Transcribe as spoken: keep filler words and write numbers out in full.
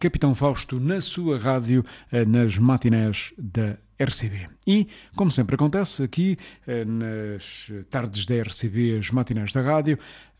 Capitão Fausto na sua rádio, nas matinés da R C B. E, como sempre acontece aqui nas tardes da R C B, as matinés da rádio,